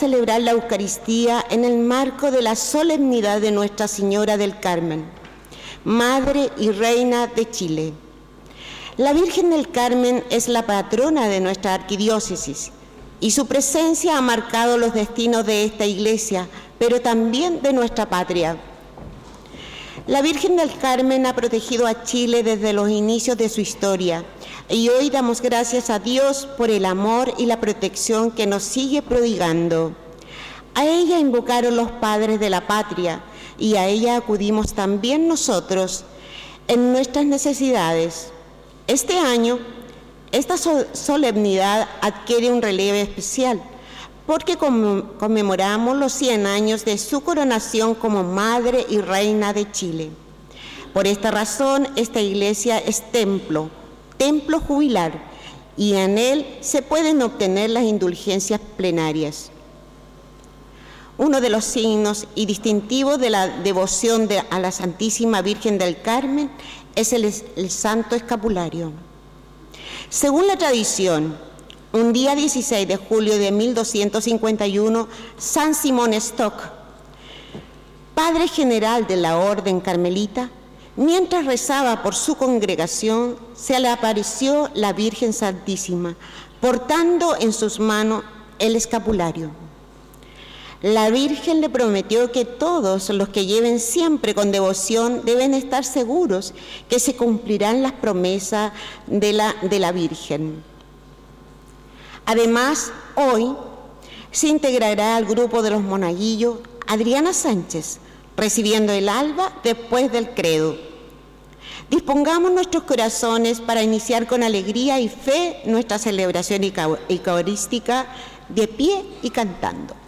celebrar la Eucaristía en el marco de la solemnidad de Nuestra Señora del Carmen, Madre y Reina de Chile. La Virgen del Carmen es la patrona de nuestra arquidiócesis y su presencia ha marcado los destinos de esta iglesia, pero también de nuestra patria. La Virgen del Carmen ha protegido a Chile desde los inicios de su historia y hoy damos gracias a Dios por el amor y la protección que nos sigue prodigando. A ella invocaron los padres de la patria y a ella acudimos también nosotros en nuestras necesidades. Este año, esta solemnidad adquiere un relevo especial porque conmemoramos los 100 años de su coronación como Madre y Reina de Chile. Por esta razón, esta iglesia es templo jubilar, y en él se pueden obtener las indulgencias plenarias. Uno de los signos y distintivos de la devoción a la Santísima Virgen del Carmen es el Santo Escapulario. Según la tradición, un día 16 de julio de 1251, San Simón Stock, padre general de la Orden Carmelita, mientras rezaba por su congregación, se le apareció la Virgen Santísima, portando en sus manos el escapulario. La Virgen le prometió que todos los que lleven siempre con devoción deben estar seguros que se cumplirán las promesas de la Virgen. Además, hoy se integrará al grupo de los monaguillos Adriana Sánchez, recibiendo el alba después del credo. Dispongamos nuestros corazones para iniciar con alegría y fe nuestra celebración eucarística de pie y cantando.